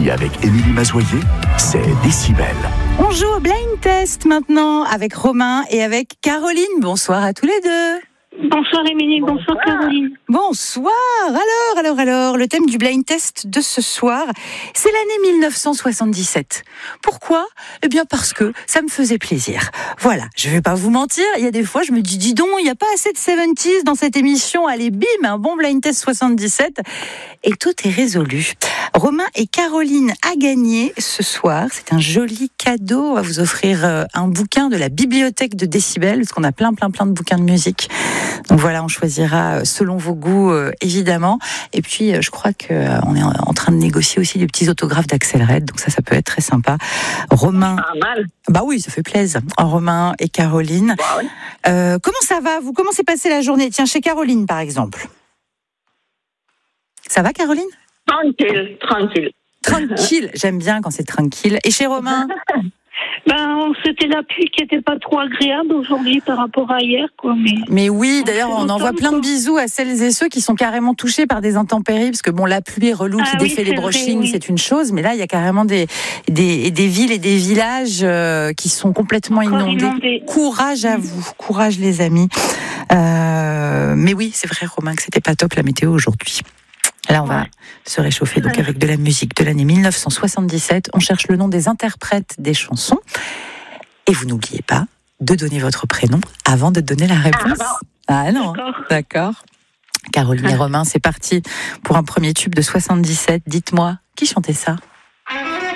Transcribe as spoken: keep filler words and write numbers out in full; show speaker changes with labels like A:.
A: Ici, avec Émilie Mazoyer, c'est Décibel.
B: On joue au blind test maintenant avec Romain et avec Caroline. Bonsoir à tous les deux.
C: Bonsoir Émilie, bonsoir, bonsoir Caroline.
B: Bonsoir. Alors, alors, alors, le thème du blind test de ce soir, c'est l'année mille neuf cent soixante-dix-sept. Pourquoi ? Eh bien parce que ça me faisait plaisir. Voilà, je vais pas vous mentir, il y a des fois je me dis, dis donc, il n'y a pas assez de soixante-dix dans cette émission. Allez, bim, un bon blind test soixante-dix-sept. Et tout est résolu. Romain et Caroline a gagné ce soir. C'est un joli cadeau. On va vous offrir un bouquin de la bibliothèque de Décibel, parce qu'on a plein, plein, plein de bouquins de musique. Donc voilà, on choisira selon vos goûts, euh, évidemment. Et puis, euh, je crois qu'on euh, est en train de négocier aussi des petits autographes d'Axel Red. Donc ça, ça peut être très sympa. Romain.
C: Pas mal.
B: Bah oui, ça fait plaisir. Romain et Caroline.
C: Bah ouais.
B: Euh, comment ça va, vous ? Comment s'est passée la journée ? Tiens, chez Caroline, par exemple. Ça va, Caroline ?
C: Tranquille, tranquille.
B: Tranquille. J'aime bien quand c'est tranquille. Et chez Romain ?
C: Ben, c'était la pluie qui était pas trop agréable aujourd'hui par rapport à hier, quoi. Mais,
B: mais oui, d'ailleurs, on envoie plein de
C: quoi.
B: bisous à celles et ceux qui sont carrément touchés par des intempéries, parce que bon, la pluie est relou,
C: Ah
B: qui
C: oui,
B: défait les
C: c'est
B: brochings,
C: vrai, oui.
B: c'est une chose, mais là, il y a carrément des des, des villes et des villages euh, qui sont complètement
C: Encore
B: inondés.
C: inondés.
B: Courage à vous, courage les amis. Euh, mais oui, c'est vrai, Romain, que c'était pas top la météo aujourd'hui. Là, on va
C: Ouais.
B: se réchauffer donc avec de la musique de l'année mille neuf cent soixante-dix-sept. On cherche le nom des interprètes des chansons. Et vous n'oubliez pas de donner votre prénom avant de donner la réponse.
C: Ah,
B: Ah non,
C: D'accord.
B: d'accord. Caroline et Romain, c'est parti pour un premier tube de soixante-dix-sept. Dites-moi, qui chantait ça ?